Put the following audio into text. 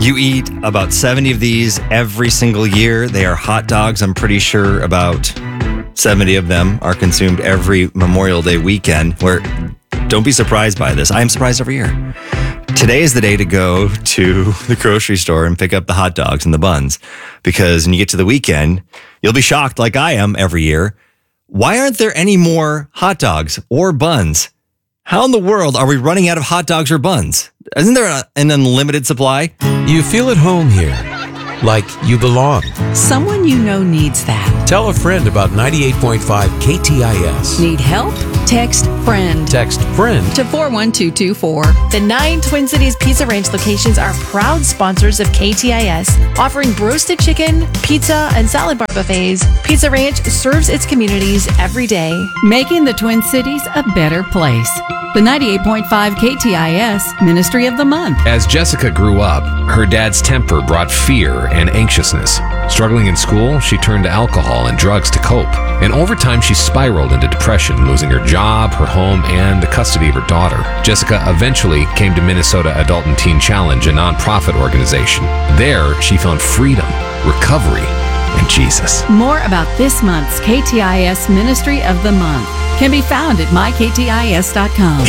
You eat about 70 of these every single year. They are hot dogs. I'm pretty sure about 70 of them are consumed every Memorial Day weekend, where don't be surprised by this. I am surprised every year. Today is the day to go to the grocery store and pick up the hot dogs and the buns, because when you get to the weekend, you'll be shocked like I am every year. Why aren't there any more hot dogs or buns? How in the world are we running out of hot dogs or buns? Isn't there an unlimited supply? You feel at home here, like you belong. Someone you know needs that. Tell a friend about 98.5 KTIS. Need help? Text FRIEND. Text FRIEND to 41224. The 9 Twin Cities Pizza Ranch locations are proud sponsors of KTIS, offering roasted chicken, pizza, and salad bar buffets. Pizza Ranch serves its communities every day, making the Twin Cities a better place. The 98.5 KTIS Ministry of the Month. As Jessica grew up, her dad's temper brought fear and anxiousness. Struggling in school, she turned to alcohol and drugs to cope. And over time, she spiraled into depression, losing her job, her home, and the custody of her daughter. Jessica eventually came to Minnesota Adult and Teen Challenge, a nonprofit organization. There, she found freedom, recovery, and Jesus. More about this month's KTIS Ministry of the Month can be found at myktis.com.